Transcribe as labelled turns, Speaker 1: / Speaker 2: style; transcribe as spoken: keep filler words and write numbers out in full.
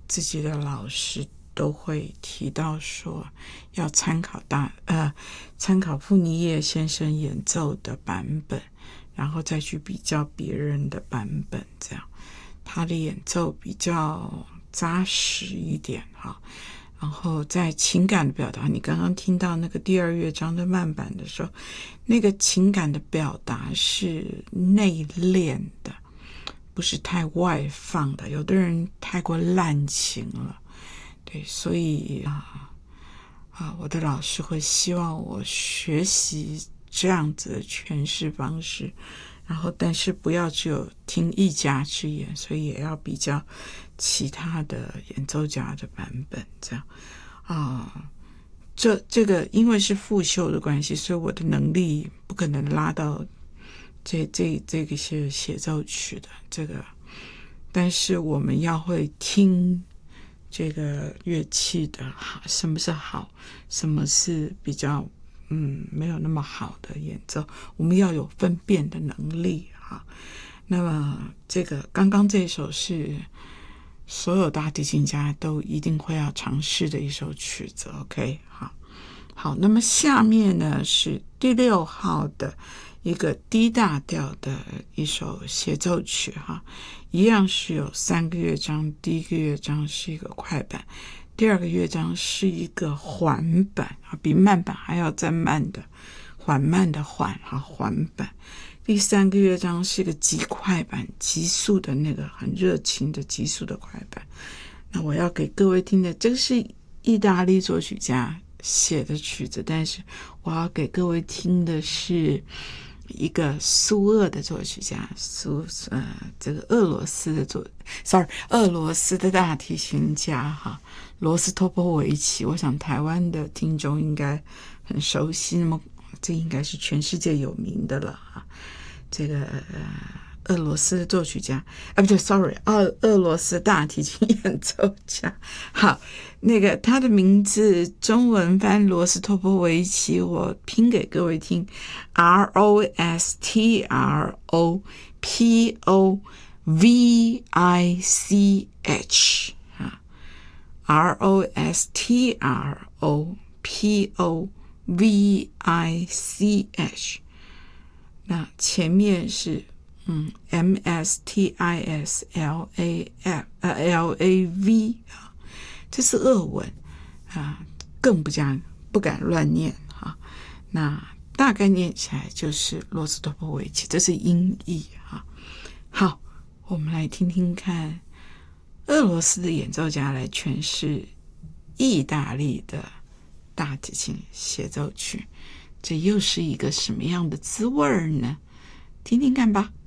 Speaker 1: 自己的老师都会提到说，要参考大呃参考傅尼叶先生演奏的版本，然后再去比较别人的版本，这样他的演奏比较扎实一点哈。然后在情感的表达，你刚刚听到那个第二乐章的慢板的时候，那个情感的表达是内敛的，不是太外放的。有的人太过滥情了，对，所以啊啊，我的老师会希望我学习这样子的诠释方式，然后但是不要只有听一家之言，所以也要比较其他的演奏家的版本，这样啊。这这个因为是复修的关系，所以我的能力不可能拉到这这这个些协奏曲的这个，但是我们要会听这个乐器的好，什么是好，什么是比较嗯没有那么好的演奏，我们要有分辨的能力哈。那么这个刚刚这一首是所有大提琴家都一定会要尝试的一首曲子 ，OK， 好，好，那么下面呢是第六号的一个 D 大调的一首协奏曲哈，一样是有三个乐章，第一个乐章是一个快板，第二个乐章是一个缓板，比慢板还要再慢的缓慢的缓哈缓板。第三个乐章是一个极快板，急速的那个很热情的急速的快板。那我要给各位听的，这个是意大利作曲家写的曲子，但是我要给各位听的是一个苏俄的作曲家，苏呃这个俄罗斯的作 ，sorry， 俄罗斯的大提琴家哈，罗斯托波维奇。我想台湾的听众应该很熟悉，那么这应该是全世界有名的了哈。这个呃俄罗斯的作曲家啊，不对 ，sorry， 俄俄罗斯大提琴演奏家。好，那个他的名字中文翻罗斯托波维奇，我拼给各位听 ：R O S T R O P O V I C H 啊 ，R O S T R O P O V I C H。那前面是嗯 M S T I S L A F 呃 L A V 啊，这是俄文啊，更不讲不敢乱念哈。那大概念起来就是罗斯托波维奇，这是音译哈。好，我们来听听看俄罗斯的演奏家来诠释意大利的大提琴协奏曲。这又是一个什么样的滋味呢？听听看吧。